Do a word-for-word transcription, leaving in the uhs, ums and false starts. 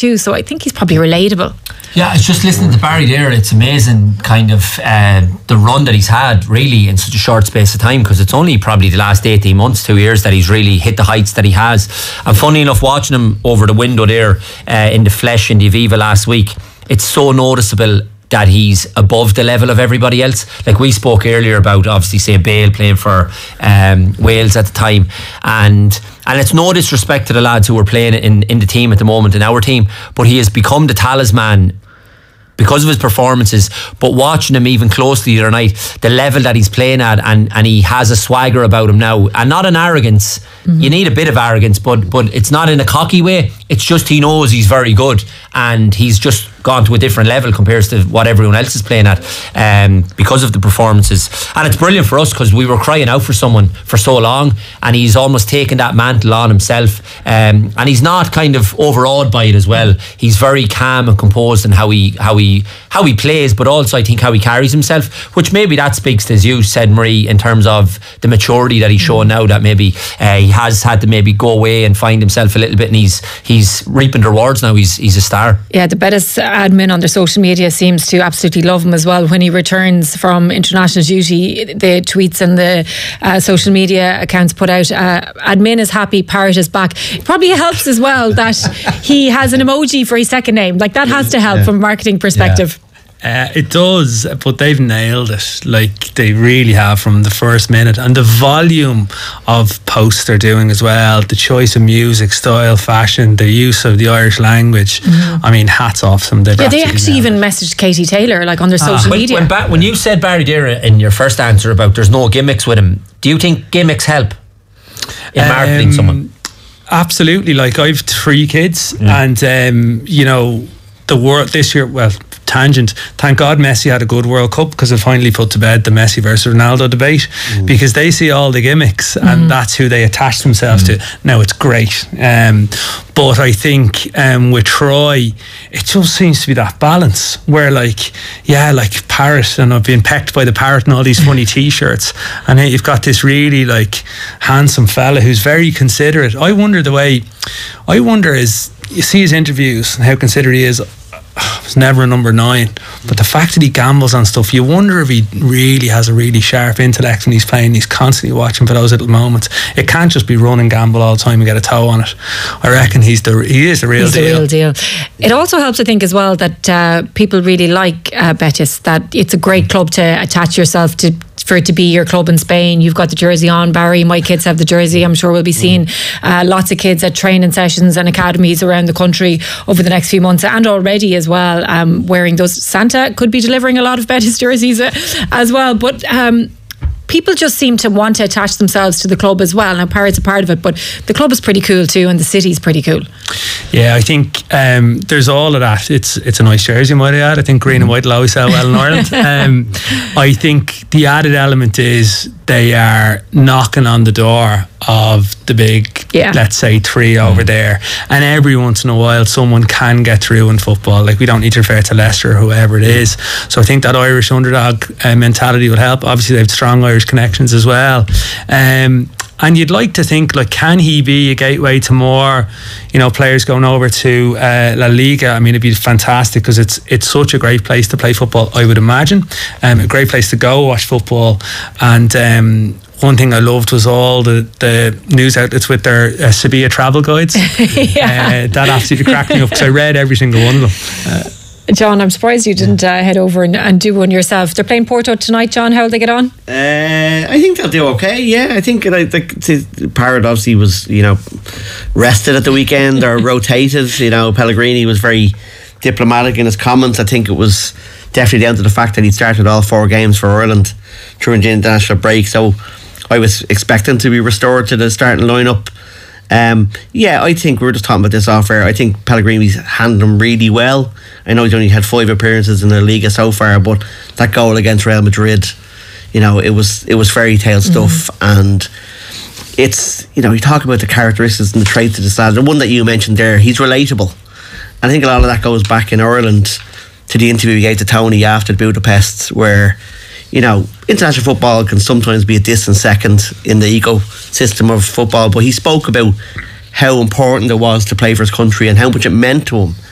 too, so I think he's probably relatable. Yeah, it's just listening to Barry there, it's amazing kind of uh, the run that he's had really in such a short space of time, because it's only probably the last eighteen months, two years that he's really hit the heights that he has. And funny enough, watching him over the window there uh, in the flesh in the Aviva last week, it's so noticeable that he's above the level of everybody else. Like we spoke earlier about, obviously, say Bale playing for um, Wales at the time, and and it's no disrespect to the lads who are playing in, in the team at the moment, in our team, but he has become the talisman because of his performances. But watching him even closely the other night, the level that he's playing at, and, and he has a swagger about him now, and not an arrogance. Mm-hmm. You need a bit of arrogance, but but it's not in a cocky way. It's just he knows he's very good, and he's just gone to a different level compared to what everyone else is playing at, um, because of the performances. And it's brilliant for us because we were crying out for someone for so long, and he's almost taken that mantle on himself, um, and he's not kind of overawed by it as well. He's very calm and composed in how he how he how he plays, but also I think how he carries himself, which maybe that speaks to, as you said, Marie, in terms of the maturity that he's showing now, that maybe uh, he has had to maybe go away and find himself a little bit, and he's he's reaping the rewards now. He's he's a star. Yeah, the Betis admin on their social media seems to absolutely love him as well. When he returns from international duty, the tweets and the uh, social media accounts put out, uh, admin is happy, Parrott is back. It probably helps as well that he has an emoji for his second name. Like, that has to help yeah. from a marketing perspective. Yeah. Uh, it does, but they've nailed it. Like, they really have from the first minute. And the volume of posts they're doing as well, the choice of music, style, fashion, the use of the Irish language. Mm-hmm. I mean, hats off them. They've yeah, they actually even messaged Katie Taylor, like, on their social when, media. When, ba- when you said Barry Deere in your first answer about there's no gimmicks with him, do you think gimmicks help in marketing um, someone? Absolutely. Like, I've three kids, mm. and um, you know, the world this year, well, tangent, thank God Messi had a good World Cup, because it finally put to bed the Messi versus Ronaldo debate, mm. because they see all the gimmicks mm. and that's who they attach themselves mm. to. Now, it's great, um, but I think um, with Troy, it just seems to be that balance where, like, yeah, like Parrott, and I've been pecked by the Parrott and all these funny t-shirts, and then you've got this really, like, handsome fella who's very considerate. I wonder the way I wonder is, you see his interviews and how considerate he is. I was never a number nine, but the fact that he gambles on stuff, you wonder if he really has a really sharp intellect when he's playing. He's constantly watching for those little moments. It can't just be run and gamble all the time and get a toe on it. I reckon he's the he is the real he's deal. the real deal. It also helps, I think, as well, that uh, people really like uh, Betis, that it's a great club to attach yourself to, for it to be your club in Spain. You've got the jersey on, Barry. My kids have the jersey. I'm sure we'll be seeing uh, lots of kids at training sessions and academies around the country over the next few months, and already as well, um, wearing those. Santa could be delivering a lot of Betis jerseys uh, as well, but um, people just seem to want to attach themselves to the club as well. Now, Parrott's a part of it, but the club is pretty cool too, and the city's pretty cool. Yeah, I think um, there's all of that. It's it's a nice jersey, might I add. I think green and white will always sell well in Ireland. Um, I think the added element is they are knocking on the door of the big, yeah. let's say, three over mm. there, and every once in a while someone can get through in football. Like, we don't need to refer to Leicester or whoever it is. So I think that Irish underdog uh, mentality will help. Obviously, they have strong Irish connections as well. Um, And you'd like to think, like, can he be a gateway to more, you know, players going over to uh, La Liga? I mean, it'd be fantastic, because it's it's such a great place to play football, I would imagine. Um, a great place to go watch football. And um, one thing I loved was all the, the news outlets with their uh, Sevilla travel guides. yeah. uh, that absolutely cracked me up, because I read every single one of them. Uh, John, I'm surprised you didn't uh, head over and, and do one yourself. They're playing Porto tonight, John. How will they get on? Uh, I think they'll do okay. Yeah, I think like, the Parrott obviously was, you know, rested at the weekend or rotated. You know, Pellegrini was very diplomatic in his comments. I think it was definitely down to the fact that he'd started all four games for Ireland during the international break. So I was expecting to be restored to the starting lineup. Um, yeah, I think we were just talking about this off air. I think Pellegrini's handled him really well. I know he's only had five appearances in the Liga so far, but that goal against Real Madrid, you know, it was it was fairy tale stuff. Mm. And it's, you know, you talk about the characteristics and the traits of the lad. The one that you mentioned there, he's relatable. And I think a lot of that goes back in Ireland to the interview we gave to Tony after Budapest, where, you know, international football can sometimes be a distant second in the ecosystem of football, but he spoke about how important it was to play for his country and how much it meant to him